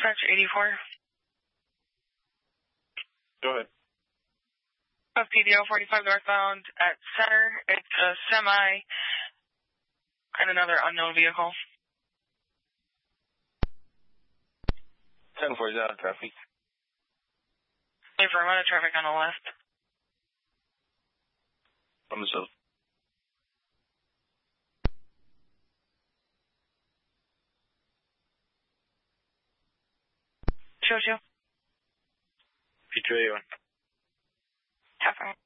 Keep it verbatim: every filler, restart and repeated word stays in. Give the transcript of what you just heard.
Dispatch eighty-four. Go ahead. Of P D O forty-five northbound at Center. It's a semi and another unknown vehicle. ten four is out of traffic. Wait for a minute, traffic on the left. From the south. Show you. P two A one. Traffic.